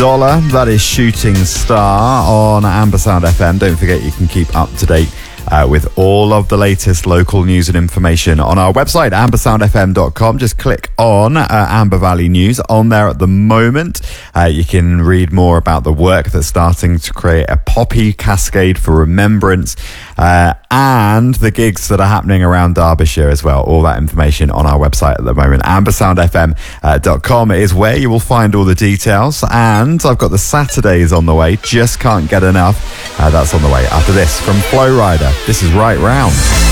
Dollar. That is Shooting Star on Ambersound FM. Don't forget you can keep up to date with all of the latest local news and information on our website, ambersoundfm.com. Just click on Amber Valley News. On there at the moment, you can read more about the work that's starting to create a poppy cascade for remembrance and the gigs that are happening around Derbyshire as well. All that information on our website at the moment. ambersoundfm.com is where you will find all the details. And I've got the Saturdays on the way. Just can't get enough. That's on the way after this from Flow Rider. This is Right Round.